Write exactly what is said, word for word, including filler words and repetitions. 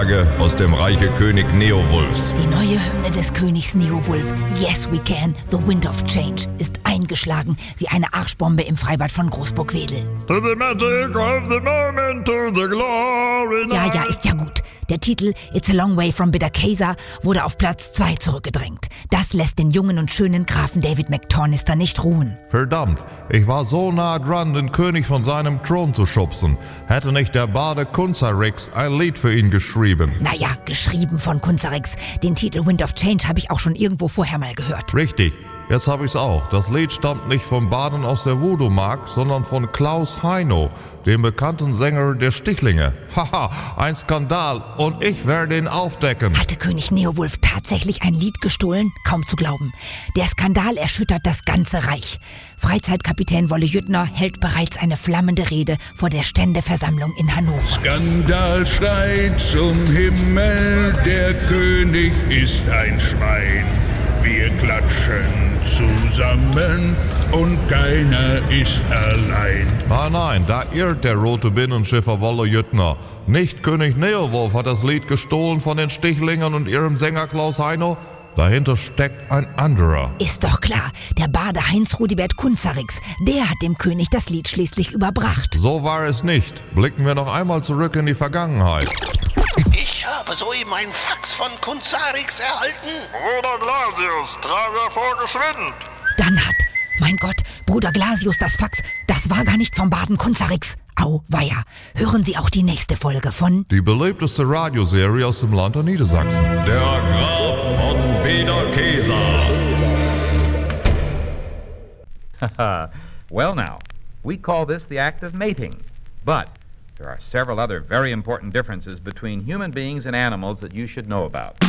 Ansage aus dem Reiche König Neowulfs. Die neue Hymne des Königs Neowulf, Yes We Can, The Wind of Change, ist eingeschlagen wie eine Arschbombe im Freibad von Großburgwedel. To the magic of the moment, to the glory night. Ja, ja, ist ja gut. Der Titel It's a Long Way from Bidakesa wurde auf Platz zwei zurückgedrängt. Das lässt den jungen und schönen Grafen David McTornister nicht ruhen. Verdammt, ich war so nah dran, den König von seinem Thron zu schubsen. Hätte nicht der Barde Kunzarix ein Lied für ihn geschrieben. Naja, geschrieben von Kunzarix. Den Titel Wind of Change habe ich auch schon irgendwo vorher mal gehört. Richtig. Jetzt habe ich's auch. Das Lied stammt nicht vom Baden aus der Voodoo-Mark, sondern von Klaus Heino, dem bekannten Sänger der Stichlinge. Haha, ein Skandal und ich werde ihn aufdecken. Hatte König Neowulf tatsächlich ein Lied gestohlen? Kaum zu glauben. Der Skandal erschüttert das ganze Reich. Freizeitkapitän Wolle Jüttner hält bereits eine flammende Rede vor der Ständeversammlung in Hannover. Skandal schreit zum Himmel, der König ist ein Schwein. Wir klatschen zusammen und keiner ist allein. Nein, nein, da irrt der rote Binnenschiffer Wolle Jüttner. Nicht König Neowulf hat das Lied gestohlen von den Stichlingern und ihrem Sänger Klaus Heino. Dahinter steckt ein anderer. Ist doch klar, der Bade Heinz Rudibert Kunzarix, der hat dem König das Lied schließlich überbracht. So war es nicht. Blicken wir noch einmal zurück in die Vergangenheit. Ich habe soeben ein Fax von Kunzarix erhalten. Bruder Glasius, trage vor geschwind. Dann hat, mein Gott, Bruder Glasius das Fax, das war gar nicht vom Baden Kunzarix. Au, weia. Hören Sie auch die nächste Folge von Die beliebteste Radioserie aus dem Land der Niedersachsen. Der Graf von Bidakesa. Well now, we call this the act of mating, but there are several other very important differences between human beings and animals that you should know about.